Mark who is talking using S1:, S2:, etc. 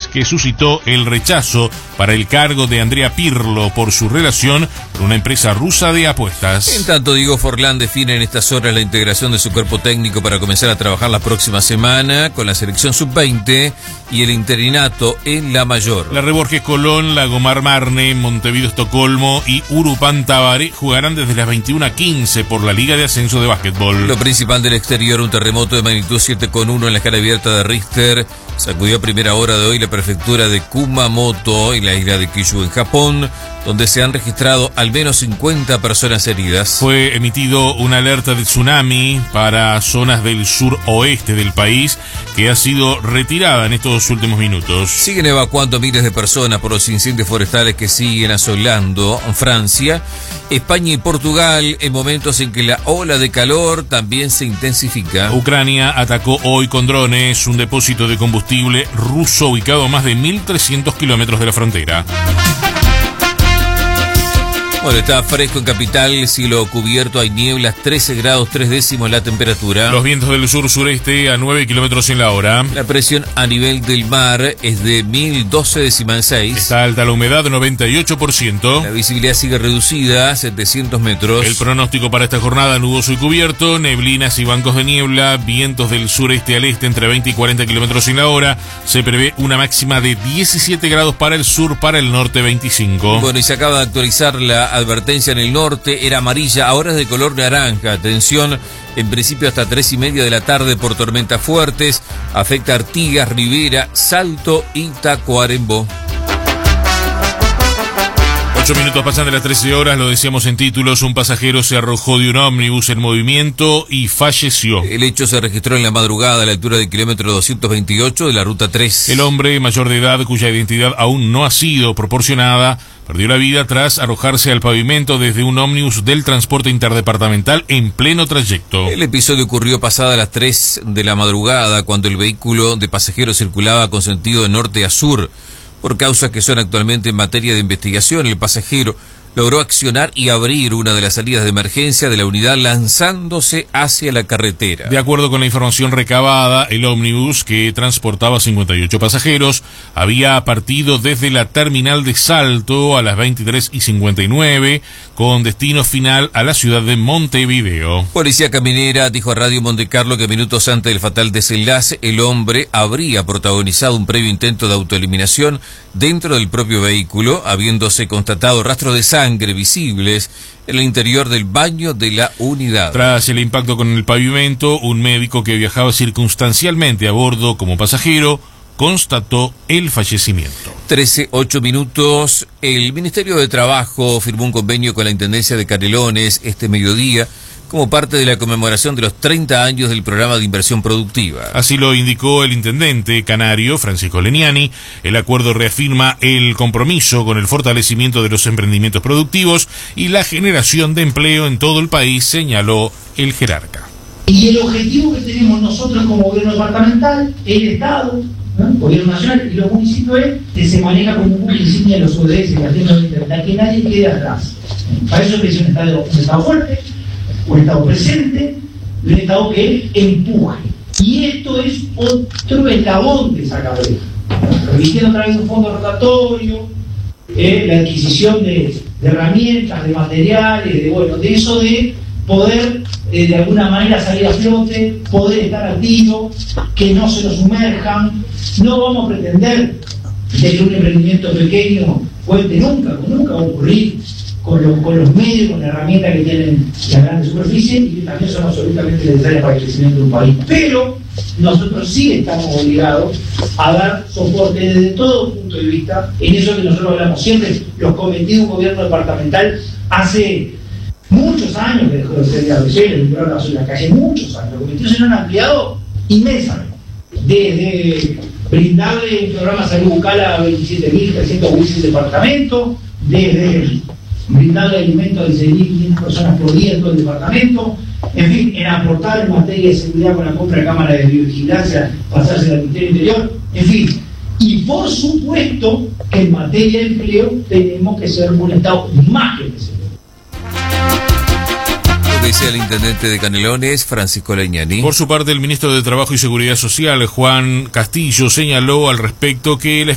S1: que suscitó el rechazo para el cargo de Andrea Pirlo por su relación con una empresa rusa de apuestas.
S2: En tanto, Diego Forlán define en estas horas la integración de su cuerpo técnico para comenzar a trabajar la próxima semana con la selección sub-20 y el interinato en la mayor.
S1: La Borges Colón, Lagomar Marne, Montevideo Estocolmo y Urupán Tabaré jugarán desde las 21:15 por la Liga de Ascenso de Básquetbol.
S2: Lo principal del exterior, un terremoto de magnitud 7,1 en la escala abierta de Richter sacudió a primera hora de hoy la prefectura de Kumamoto y la isla de Kyushu en Japón, donde se han registrado al menos 50 personas heridas.
S1: Fue emitido una alerta de tsunami para zonas del suroeste del país, que ha sido retirada en estos últimos minutos.
S2: Siguen evacuando a miles de personas por los incendios forestales que siguen asolando Francia, España y Portugal en momentos en que la ola de calor también se intensifica.
S1: Ucrania atacó hoy con drones un depósito de combustible ruso ubicado a más de 1.300 kilómetros de la frontera.
S2: Bueno, está fresco en capital, cielo cubierto, hay nieblas, 13 grados 3 décimos la temperatura.
S1: Los vientos del sur-sureste a 9 kilómetros en la hora.
S2: La presión a nivel del mar es de 1012,6.
S1: Está alta la humedad, 98%.
S2: La visibilidad sigue reducida, 700 metros.
S1: El pronóstico para esta jornada: nuboso y cubierto, neblinas y bancos de niebla, vientos del sureste al este entre 20 y 40 kilómetros en la hora. Se prevé una máxima de 17 grados para el sur, para el norte 25.
S2: Bueno, y se acaba de actualizar la advertencia en el norte, era amarilla, ahora es de color naranja. Atención, en principio hasta 3:30 de la tarde por tormentas fuertes. Afecta a Artigas, Rivera, Salto y Tacuarembó.
S1: 8 minutos pasan de las 13 horas, lo decíamos en títulos, un pasajero se arrojó de un ómnibus en movimiento y falleció.
S2: El hecho se registró en la madrugada a la altura del kilómetro 228 de la ruta 3.
S1: El hombre mayor de edad, cuya identidad aún no ha sido proporcionada, perdió la vida tras arrojarse al pavimento desde un ómnibus del transporte interdepartamental en pleno trayecto.
S2: El episodio ocurrió pasada las 3 de la madrugada, cuando el vehículo de pasajeros circulaba con sentido de norte a sur. Por causas que son actualmente en materia de investigación, el pasajero logró accionar y abrir una de las salidas de emergencia de la unidad lanzándose hacia la carretera.
S1: De acuerdo con la información recabada, el ómnibus, que transportaba 58 pasajeros, había partido desde la terminal de Salto a las 23:59 con destino final a la ciudad de Montevideo.
S2: Policía Caminera dijo a Radio Montecarlo que minutos antes del fatal desenlace, el hombre habría protagonizado un previo intento de autoeliminación dentro del propio vehículo, habiéndose constatado rastros de sangre visibles en el interior del baño de la unidad.
S1: Tras el impacto con el pavimento, un médico que viajaba circunstancialmente a bordo como pasajero constató el fallecimiento.
S2: 13:08 minutos. El Ministerio de Trabajo firmó un convenio con la Intendencia de Canelones este mediodía como parte de la conmemoración de los 30 años del programa de inversión productiva.
S1: Así lo indicó el intendente canario, Francisco Leniani. El acuerdo reafirma el compromiso con el fortalecimiento de los emprendimientos productivos y la generación de empleo en todo el país, señaló el jerarca.
S3: Y el objetivo que tenemos nosotros como gobierno departamental, el Estado, ¿no?, gobierno nacional y los municipios, es que se maneja como un buque insignia de los ODS, la agenda 2030, que nadie quede atrás. Para eso es un Estado fuerte, un Estado presente, un Estado que empuje. Y esto es otro eslabón de esa carrera. Permitiendo a través de un fondo rotatorio, la adquisición de herramientas, de materiales, de eso de poder de alguna manera salir a flote, poder estar activo, que no se nos sumerjan. No vamos a pretender de que un emprendimiento pequeño cuente nunca va a ocurrir con los medios, con la herramienta que tienen las grandes superficies y que también son absolutamente necesarias para el crecimiento de un país. Pero nosotros sí estamos obligados a dar soporte desde todo punto de vista en eso que nosotros hablamos siempre, los cometidos de un gobierno departamental hace muchos años que dejó de ser de ABC, el programa Azul en la calle, muchos años. Los cometidos se han ampliado inmensamente. Desde brindarle un programa de salud bucal a 27.315 departamentos, desde brindarle alimentos a 16.500 personas por día en todo el departamento, en fin, en aportar en materia de seguridad con la compra de cámaras de biovigilancia, pasarse al Ministerio Interior, en fin. Y por supuesto que en materia de empleo tenemos que ser un Estado más que presente.
S2: Decía el intendente de Canelones, Francisco Leniani.
S1: Por su parte, el ministro de Trabajo y Seguridad Social, Juan Castillo, señaló al respecto que la